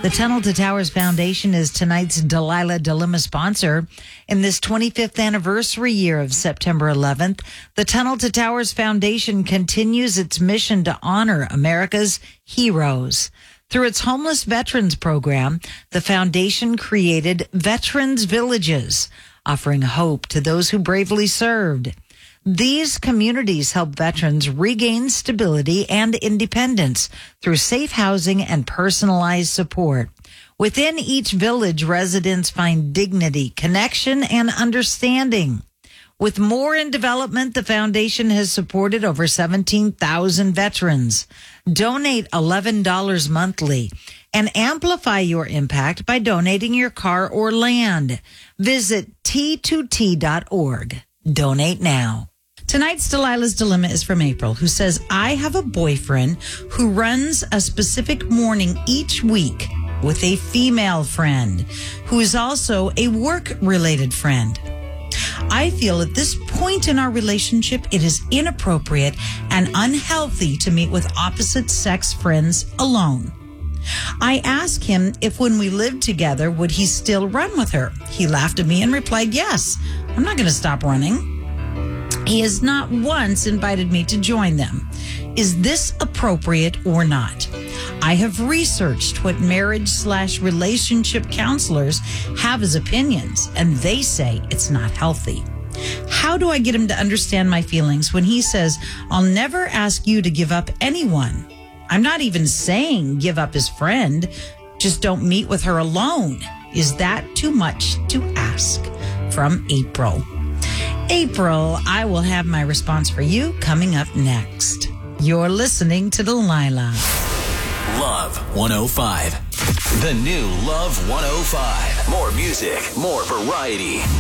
The Tunnel to Towers Foundation is tonight's Delilah Dilemma sponsor. In this 25th anniversary year of September 11th, the Tunnel to Towers Foundation continues its mission to honor America's heroes. Through its homeless veterans program, the foundation created Veterans Villages, offering hope to those who bravely served. These communities help veterans regain stability and independence through safe housing and personalized support. Within each village, residents find dignity, connection, and understanding. With more in development, the foundation has supported over 17,000 veterans. Donate $11 monthly and amplify your impact by donating your car or land. Visit T2T.org. Donate now. Tonight's Delilah's Dilemma is from April, who says, I have a boyfriend who runs a specific morning each week with a female friend who is also a work-related friend. I feel at this point in our relationship, it is inappropriate and unhealthy to meet with opposite sex friends alone. I asked him if when we lived together, would he still run with her? He laughed at me and replied, yes, I'm not going to stop running. He has not once invited me to join them. Is this appropriate or not? I have researched what marriage/relationship counselors have as opinions, and they say it's not healthy. How do I get him to understand my feelings when he says, I'll never ask you to give up anyone? I'm not even saying give up his friend, just don't meet with her alone. Is that too much to ask? From April. April, I will have my response for you coming up next. You're listening to Delilah. Love 105. The new Love 105. More music, more variety.